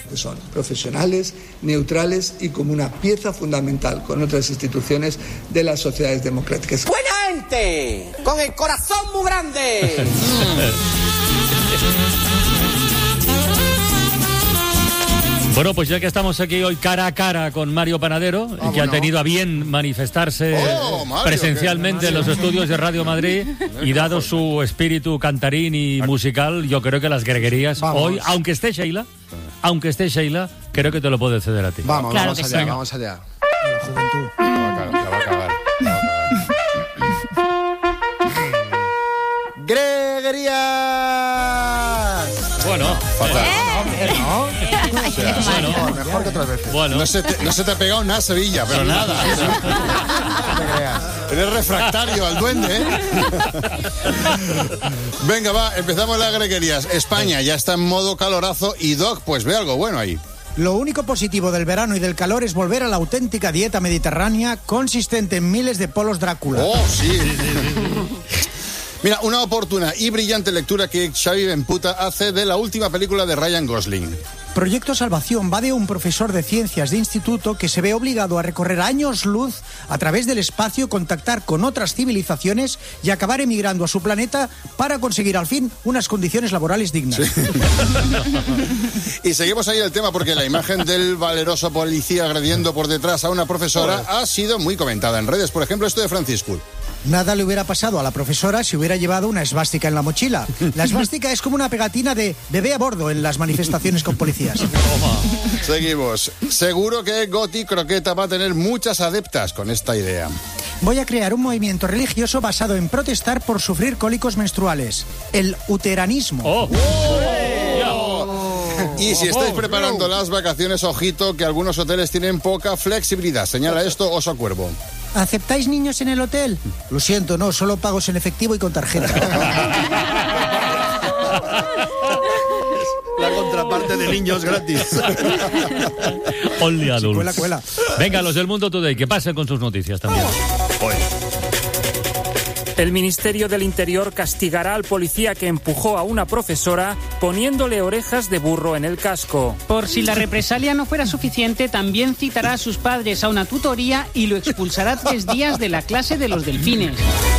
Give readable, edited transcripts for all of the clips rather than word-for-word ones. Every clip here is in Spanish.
que son profesionales, neutrales y como una pieza fundamental con otras instituciones de las sociedades democráticas. ¡Buena gente! ¡Con el corazón muy grande! Bueno, pues ya que estamos aquí hoy cara a cara con Mario Panadero, que ha tenido a bien manifestarse Mario, presencialmente en los estudios de Radio Madrid, y dado su espíritu cantarín y musical, yo creo que las greguerías hoy, aunque esté Sheila, creo que te lo puedo ceder a ti. Vamos, Claro vamos que allá, sí. vamos allá. La juventud. La va a cagar. ¡Greguerías! Bueno, Fatal. O sea, Bueno, mejor que otras veces. bueno. No se te ha pegado nada, Sevilla, pero nada. No te creas. Eres refractario al duende, ¿eh? Venga, va, empezamos las greguerías. España ya está en modo calorazo y Doc, pues ve algo bueno ahí. Lo único positivo del verano y del calor es volver a la auténtica dieta mediterránea consistente en miles de polos Drácula. Oh, sí. Mira, una oportuna y brillante lectura que Xavi Benputa hace de la última película de Ryan Gosling. Proyecto Salvación va de un profesor de ciencias de instituto que se ve obligado a recorrer años luz a través del espacio, contactar con otras civilizaciones y acabar emigrando a su planeta para conseguir al fin unas condiciones laborales dignas. Sí. Y seguimos ahí el tema porque la imagen del valeroso policía agrediendo por detrás a una profesora ha sido muy comentada en redes. Por ejemplo, esto de Francisco. Nada le hubiera pasado a la profesora si hubiera llevado una esvástica en la mochila. La esvástica es como una pegatina de bebé a bordo en las manifestaciones con policías. Seguimos. Seguro que Goti Croqueta va a tener muchas adeptas con esta idea. Voy a crear un movimiento religioso basado en protestar por sufrir cólicos menstruales. El uteranismo. Y si estáis preparando las vacaciones, ojito que algunos hoteles tienen poca flexibilidad. Señala esto Oso Cuervo. ¿Aceptáis niños en el hotel? Lo siento, no, solo pagos en efectivo y con tarjeta. La contraparte de niños gratis. Only adults. Cuela, cuela. Venga, los del Mundo Today, que pasen con sus noticias también. El Ministerio del Interior castigará al policía que empujó a una profesora poniéndole orejas de burro en el casco. Por si la represalia no fuera suficiente, también citará a sus padres a una tutoría y lo expulsará 3 días de la clase de los delfines.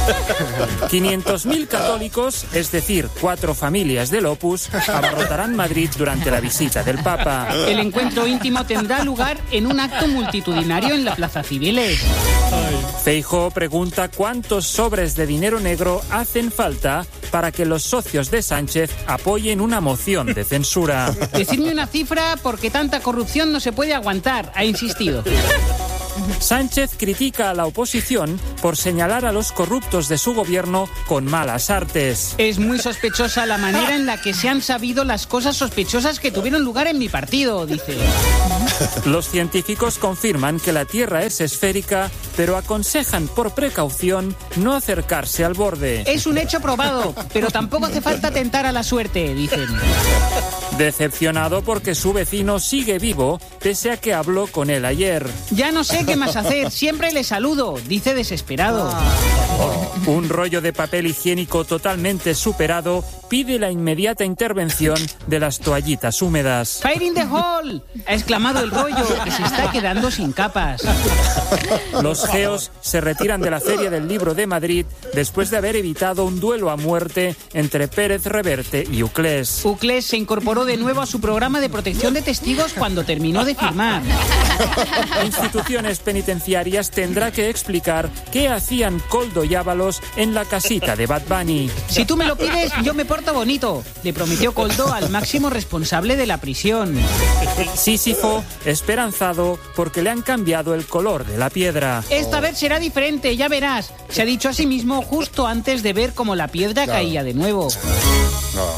500.000 católicos, es decir, 4 familias del Opus, abarrotarán Madrid durante la visita del Papa. El encuentro íntimo tendrá lugar en un acto multitudinario en la Plaza Cibeles. Feijóo pregunta cuántos sobres de dinero negro hacen falta para que los socios de Sánchez apoyen una moción de censura. Decidme una cifra porque tanta corrupción no se puede aguantar, ha insistido. Sánchez critica a la oposición por señalar a los corruptos de su gobierno con malas artes. Es muy sospechosa la manera en la que se han sabido las cosas sospechosas que tuvieron lugar en mi partido, dice. Los científicos confirman que la Tierra es esférica, pero aconsejan por precaución no acercarse al borde. Es un hecho probado, pero tampoco hace falta tentar a la suerte, dicen. Decepcionado porque su vecino sigue vivo, pese a que habló con él ayer. Ya no sé qué más hacer, siempre le saludo, dice desesperado. Un rollo de papel higiénico totalmente superado pide la inmediata intervención de las toallitas húmedas. ¡Fire in the hole! Ha exclamado el rollo, que se está quedando sin capas. Los geos se retiran de la Feria del Libro de Madrid después de haber evitado un duelo a muerte entre Pérez Reverte y Uclés. Uclés se incorporó de nuevo a su programa de protección de testigos cuando terminó de firmar. Instituciones penitenciarias tendrá que explicar qué hacían Koldo y Ábalos en la casita de Bad Bunny. Si tú me lo pides, yo me porto bonito, le prometió Koldo al máximo responsable de la prisión. Sísifo, esperanzado porque le han cambiado el color de la piedra. Esta vez será diferente, ya verás. Se ha dicho a sí mismo justo antes de ver cómo la piedra caía de nuevo.